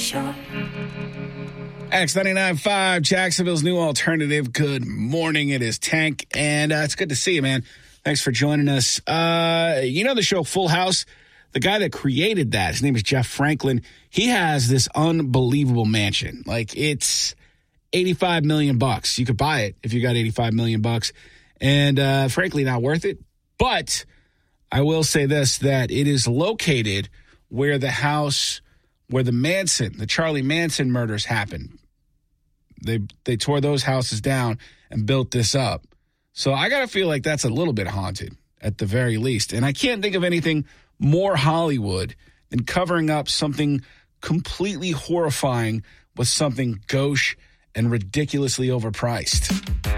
Shore. X99.5, Jacksonville's new alternative. Good morning. It is Tank, and it's good to see you, man. Thanks for joining us. You know the show Full House? The guy that created that, his name is Jeff Franklin. He has this unbelievable mansion. Like, it's $85 million. You could buy it if you got $85 million. And frankly, not worth it. But I will say this, that it is located where the house, where the Charlie Manson murders happened. They tore those houses down and built this up. So I got to feel like that's a little bit haunted at the very least. And I can't think of anything more Hollywood than covering up something completely horrifying with something gauche and ridiculously overpriced.